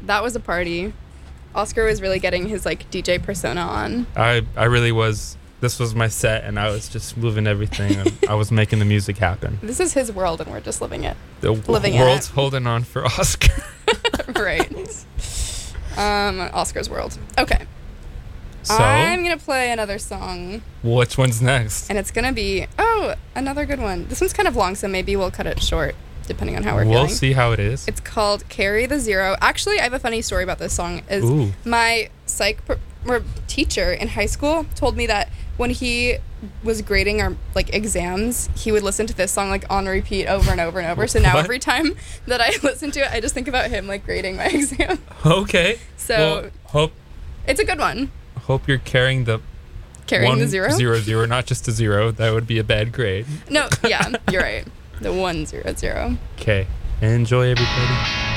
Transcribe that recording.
that was a party. Oscar was really getting his like DJ persona on. I really was. This was my set, and I was just moving everything. And I was making the music happen. This is his world, and we're just living it. The world's holding on for Oscar. Right. Oscar's world. Okay. So, I'm going to play another song. Which one's next? And it's going to be, another good one. This one's kind of long, so maybe we'll cut it short, depending on how we're feeling. We'll see how it is. It's called Carry the Zero. Actually, I have a funny story about this song. My psych teacher in high school told me that when he was grading our like exams, he would listen to this song like on repeat over and over and over. So now every time that I listen to it, I just think about him like grading my exam. Okay. So hope it's a good one. Hope you're carrying the zero? 0, not just a 0. That would be a bad grade. No, yeah, you're right. The 100. Okay. Enjoy, everybody.